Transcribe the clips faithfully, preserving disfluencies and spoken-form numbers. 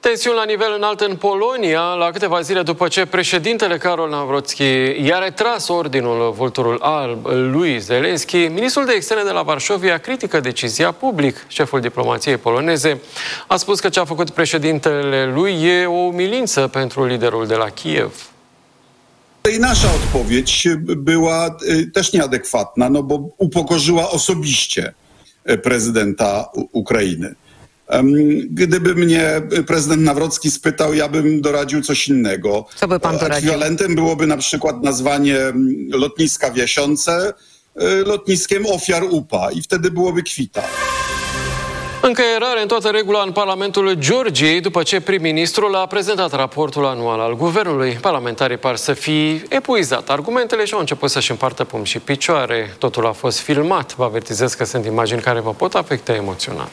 Tensiuni la nivel înalt în Polonia, la câteva zile după ce președintele Karol Nawrocki i-a retras ordinul Vulturul Alb lui Zelensky, ministrul de externe de la Varșovia critică decizia public. Șeful diplomației poloneze a spus că ce a făcut președintele lui e o umilință pentru liderul de la Kiev. I nasza odpowiedź była też nieadekwatna, no bo upokorzyła osobiście prezydenta Ukrainy. Gdyby mnie prezydent Nawrocki spytał, ja bym doradził coś innego. Co by pan doradził? Ekwiwalentem byłoby na przykład nazwanie lotniska w Jasionce lotniskiem ofiar U P A i wtedy byłoby kwita. Încăierare în toată regula în Parlamentul Georgiei după ce prim-ministrul a prezentat raportul anual al guvernului. Parlamentarii par să fi epuizat argumentele și au început să-și împartă pumni și picioare. Totul a fost filmat. Vă avertizez că sunt imagini care vă pot afecta emoțional.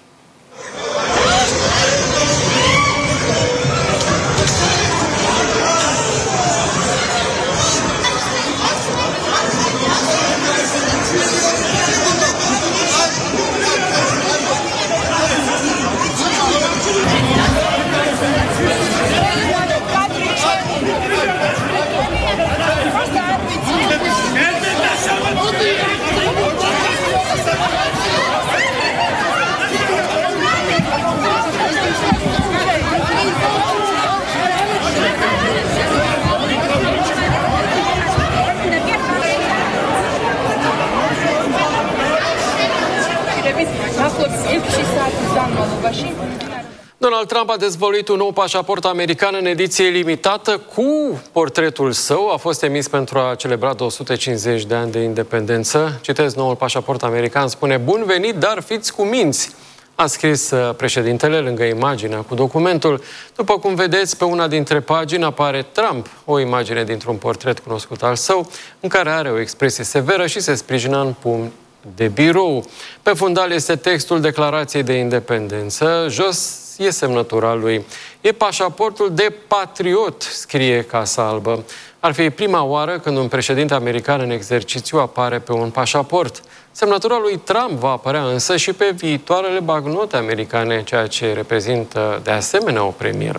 Donald Trump a dezvăluit un nou pașaport american în ediție limitată cu portretul său. A fost emis pentru a celebra două sute cincizeci de ani de independență. Citez, noul pașaport american spune: "Bun venit, dar fiți cu minți", a scris președintele lângă imaginea cu documentul. După cum vedeți, pe una dintre pagini apare Trump, o imagine dintr-un portret cunoscut al său, în care are o expresie severă și se sprijină în pumni de birou. Pe fundal este textul Declarației de Independență, jos e semnătura lui. E pașaportul de patriot, scrie Casa Albă. Ar fi prima oară când un președinte american în exercițiu apare pe un pașaport. Semnătura lui Trump va apărea însă și pe viitoarele bagnote americane, ceea ce reprezintă de asemenea o premieră.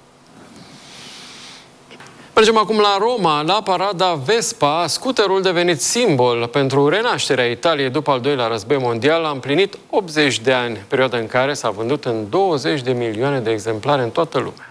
Mergem acum la Roma, la parada Vespa. Scuterul devenit simbol pentru renașterea Italiei după al doilea război mondial a împlinit optzeci de ani, perioada în care s-a vândut în douăzeci de milioane de exemplare în toată lumea.